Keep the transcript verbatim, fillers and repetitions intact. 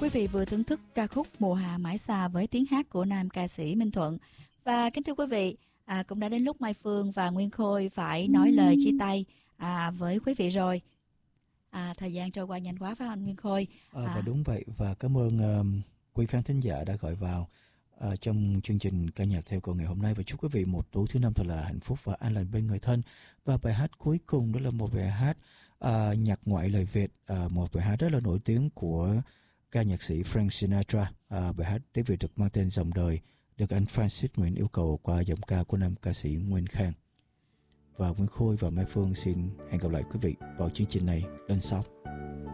Quý vị vừa thưởng thức ca khúc Mùa Hạ Mãi Xa với tiếng hát của nam ca sĩ Minh Thuận. Và kính thưa quý vị, à, cũng đã đến lúc Mai Phương và Nguyên Khôi phải nói lời chia tay à, với quý vị rồi. À, thời gian trôi qua nhanh quá phải không Nguyên Khôi? À, À, và đúng vậy, và cảm ơn uh, quý khán thính giả đã gọi vào uh, trong chương trình ca nhạc theo cầu ngày hôm nay, và chúc quý vị một tối thứ năm thật là hạnh phúc và an lành bên người thân. Và bài hát cuối cùng đó là một bài hát uh, nhạc ngoại lời Việt, uh, một bài hát rất là nổi tiếng của ca nhạc sĩ Frank Sinatra. Uh, bài hát tiếng Việt được mang tên Dòng Đời, được anh Francis Nguyễn yêu cầu qua giọng ca của nam ca sĩ Nguyên Khang. Và Nguyên Khôi và Mai Phương xin hẹn gặp lại quý vị vào chương trình này lần sau.